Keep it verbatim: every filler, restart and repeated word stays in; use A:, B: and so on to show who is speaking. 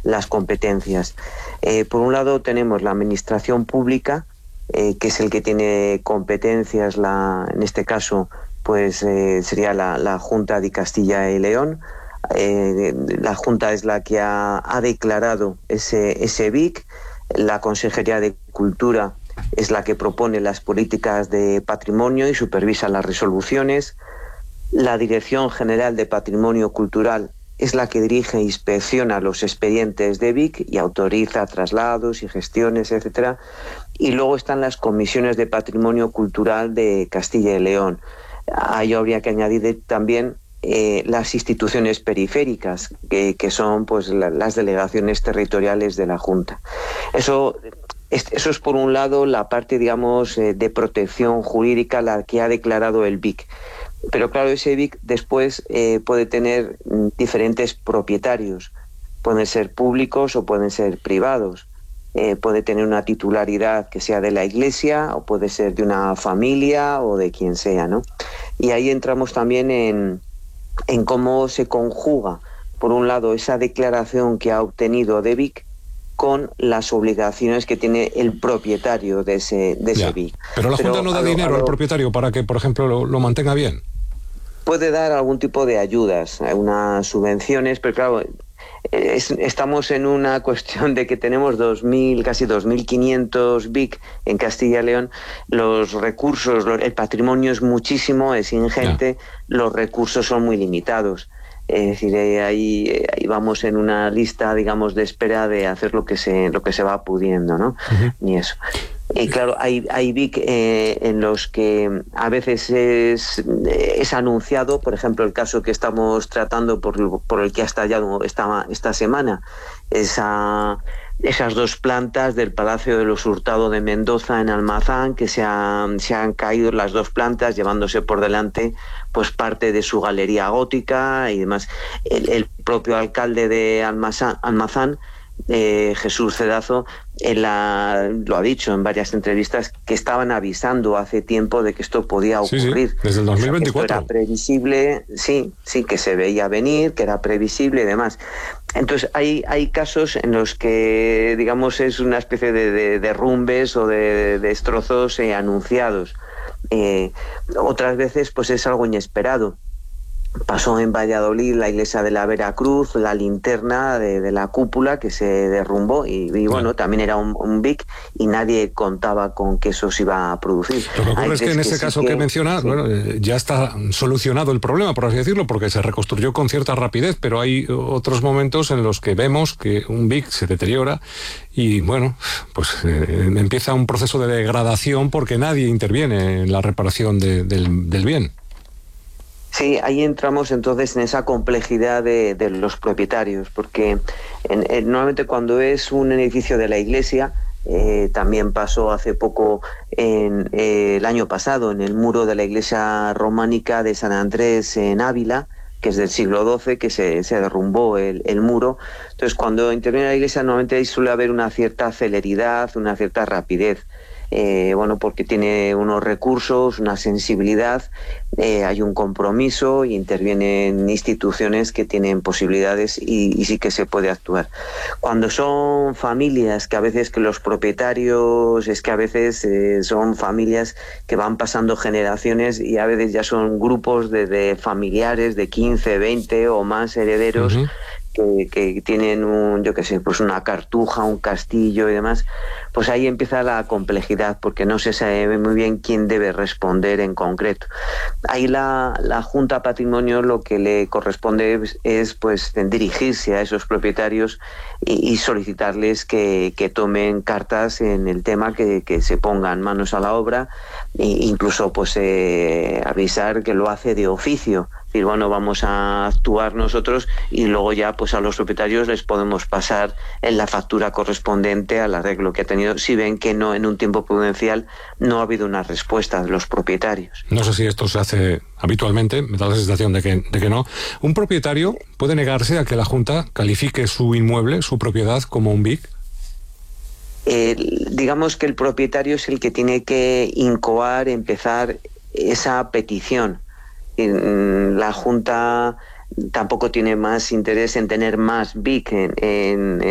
A: las competencias. Eh, por un lado tenemos la administración pública, eh, que es el que tiene competencias, la, en este caso pues eh, sería la, la Junta de Castilla y León. Eh, la Junta es la que ha, ha declarado ese, ese B I C. La Consejería de Cultura es la que propone las políticas de patrimonio y supervisa las resoluciones. La Dirección General de Patrimonio Cultural es la que dirige e inspecciona los expedientes de B I C y autoriza traslados y gestiones, etcétera. Y luego están las comisiones de patrimonio cultural de Castilla y León. Ahí habría que añadir también eh, las instituciones periféricas, que, que son pues la, las delegaciones territoriales de la Junta. Eso, eso es por un lado la parte, digamos, eh, de protección jurídica, la que ha declarado el B I C. Pero claro, ese B I C después eh, puede tener mm, diferentes propietarios. Pueden ser públicos o pueden ser privados. Eh, puede tener una titularidad que sea de la Iglesia o puede ser de una familia o de quien sea, ¿no? Y ahí entramos también en, en cómo se conjuga, por un lado, esa declaración que ha obtenido de B I C con las obligaciones que tiene el propietario de ese, de ese B I C.
B: Pero la Junta Pero no da lo, dinero lo, al propietario para que, por ejemplo, lo, lo mantenga bien.
A: Puede dar algún tipo de ayudas, unas subvenciones, pero claro, es, estamos en una cuestión de que tenemos dos mil, casi dos mil quinientos B I C en Castilla y León. Los recursos, el patrimonio es muchísimo, es ingente, ya. Los recursos son muy limitados. Es decir, ahí, ahí vamos en una lista, digamos, de espera de hacer lo que se, lo que se va pudiendo, ¿no? Uh-huh. Y eso. Y claro, hay, hay B I C eh, en los que a veces es, es anunciado, por ejemplo, el caso que estamos tratando por, por el que ha estallado esta, esta semana, esa, esas dos plantas del Palacio de los Hurtado de Mendoza en Almazán, que se, ha, se han caído las dos plantas, llevándose por delante pues parte de su galería gótica y demás. El, el propio alcalde de Almazán, Almazán Eh, Jesús Cedazo en la, lo ha dicho en varias entrevistas, que estaban avisando hace tiempo de que esto podía ocurrir.
B: Sí, sí, desde el dos mil veinticuatro.
A: O sea, que esto era previsible, sí, sí, que se veía venir, que era previsible y demás. Entonces hay, hay casos en los que, digamos, es una especie de, de derrumbes o de, de destrozos eh, anunciados. Eh, otras veces pues es algo inesperado. Pasó en Valladolid la iglesia de la Veracruz, la linterna de, de la cúpula que se derrumbó y, y bueno, sí. También era un, un B I C y nadie contaba con que eso se iba a producir.
B: Lo que ocurre Hay es que en ese que caso sí que, que menciona, sí. bueno, ya está solucionado el problema, por así decirlo, porque se reconstruyó con cierta rapidez, pero hay otros momentos en los que vemos que un B I C se deteriora y bueno, pues eh, empieza un proceso de degradación porque nadie interviene en la reparación de, del, del bien.
A: Sí, ahí entramos entonces en esa complejidad de, de los propietarios, porque en, en, normalmente cuando es un edificio de la iglesia, eh, también pasó hace poco, en, eh, el año pasado, en el muro de la iglesia románica de San Andrés en Ávila, que es del siglo doce, que se, se derrumbó el, el muro. Entonces, cuando interviene la iglesia, normalmente ahí suele haber una cierta celeridad, una cierta rapidez. Eh, bueno, porque tiene unos recursos, una sensibilidad, eh, hay un compromiso y intervienen instituciones que tienen posibilidades y, y sí que se puede actuar. Cuando son familias, que a veces que los propietarios, es que a veces eh, son familias que van pasando generaciones y a veces ya son grupos de, de familiares de quince, veinte o más herederos. Uh-huh. Que, que tienen un, yo qué sé, pues una cartuja, un castillo y demás, pues ahí empieza la complejidad, porque no se sabe muy bien quién debe responder en concreto. Ahí la, la Junta Patrimonio lo que le corresponde es, es pues dirigirse a esos propietarios y, y solicitarles que, que tomen cartas en el tema, que, que se pongan manos a la obra e incluso pues eh, avisar que lo hace de oficio. Decir, bueno, vamos a actuar nosotros y luego ya pues a los propietarios les podemos pasar en la factura correspondiente al arreglo que ha tenido, si ven que no, en un tiempo prudencial no ha habido una respuesta de los propietarios.
B: No sé si esto se hace habitualmente, me da la sensación de que, de que no. ¿Un propietario puede negarse a que la Junta califique su inmueble, su propiedad, como un B I C?
A: Eh, digamos que el propietario es el que tiene que incoar, empezar esa petición. La Junta tampoco tiene más interés en tener más B I C en, en,